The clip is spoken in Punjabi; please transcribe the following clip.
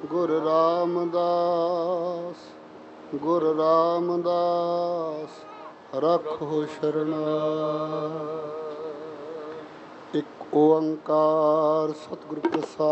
ਗੁਰੂ ਰਾਮਦਾਸ, ਗੁਰੂ ਰਾਮਦਾਸ ਰੱਖੋ ਸ਼ਰਨਾਰ। ਇੱਕ ਓੰਕਾਰ ਸਤਿਗੁਰ ਪ੍ਰਸਾਦਿ।